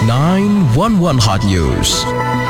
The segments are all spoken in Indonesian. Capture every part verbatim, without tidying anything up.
nine one one Hot News.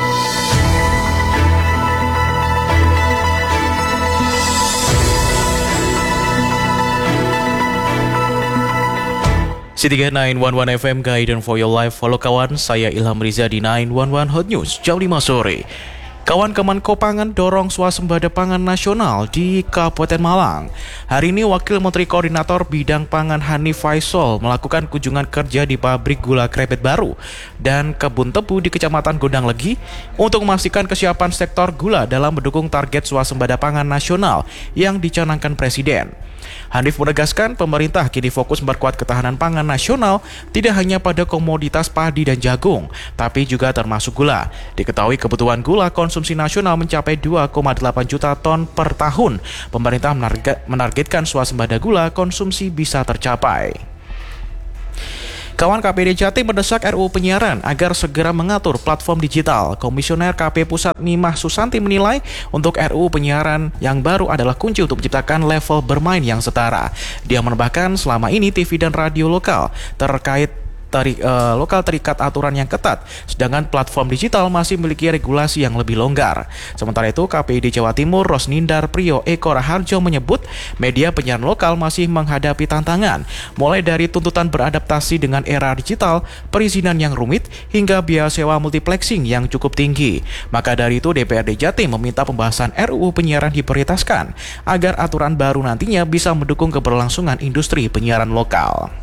Setia nine one one F M Guidance for Your Life. Follow kawan, saya Ilham Riza di nine one one Hot News jam lima sore. Kawan Kemenko Pangan dorong swasembada pangan nasional di Kabupaten Malang. Hari ini Wakil Menteri Koordinator Bidang Pangan Hanif Faisal melakukan kunjungan kerja di pabrik gula Krebet Baru dan kebun tebu di Kecamatan Gondang Legi untuk memastikan kesiapan sektor gula dalam mendukung target swasembada pangan nasional yang dicanangkan Presiden. Hanif menegaskan pemerintah kini fokus memperkuat ketahanan pangan nasional tidak hanya pada komoditas padi dan jagung, tapi juga termasuk gula. Diketahui kebutuhan gula konsumsi nasional mencapai dua koma delapan juta ton per tahun. Pemerintah menargetkan swasembada gula konsumsi bisa tercapai. Kawan K P D Jatim mendesak R U U Penyiaran agar segera mengatur platform digital. Komisioner K P Pusat Mimah Susanti menilai untuk R U U Penyiaran yang baru adalah kunci untuk menciptakan level bermain yang setara. Dia menambahkan selama ini T V dan radio lokal terkait Teri, uh, lokal terikat aturan yang ketat, sedangkan platform digital masih memiliki regulasi yang lebih longgar. Sementara itu, K P I D Jawa Timur Rosnindar Priyo Eko Raharjo menyebut media penyiaran lokal masih menghadapi tantangan, mulai dari tuntutan beradaptasi dengan era digital, perizinan yang rumit, hingga biaya sewa multiplexing yang cukup tinggi. Maka dari itu, D P R D Jatim meminta pembahasan R U U Penyiaran diprioritaskan agar aturan baru nantinya bisa mendukung keberlangsungan industri penyiaran lokal.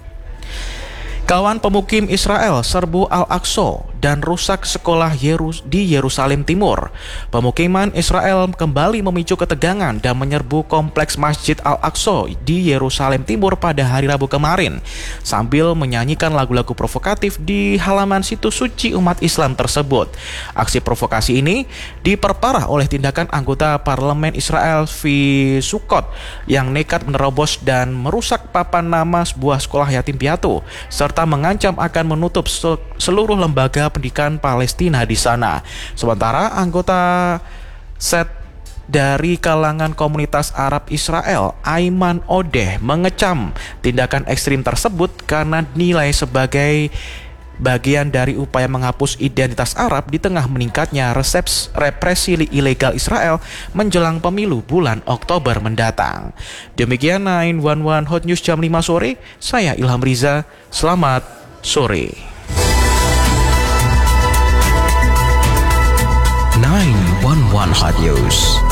Kawan pemukim Israel serbu Al-Aqsa dan rusak sekolah Yerus di Yerusalem Timur. Pemukiman Israel kembali memicu ketegangan dan menyerbu kompleks Masjid Al-Aqsa di Yerusalem Timur pada hari Rabu kemarin, sambil menyanyikan lagu-lagu provokatif di halaman situs suci umat Islam tersebut. Aksi provokasi ini diperparah oleh tindakan anggota parlemen Israel Zvi Sukkot yang nekat menerobos dan merusak papan nama sebuah sekolah yatim piatu, serta mengancam akan menutup seluruh lembaga pendidikan Palestina di sana. Sementara anggota set dari kalangan komunitas Arab Israel, Aiman Odeh, mengecam tindakan ekstrim tersebut karena dinilai sebagai bagian dari upaya menghapus identitas Arab di tengah meningkatnya reseps, represi ilegal Israel menjelang pemilu bulan Oktober mendatang. Demikian nine one one Hot News jam lima sore, saya Ilham Riza, selamat sore. nine one one Hot News.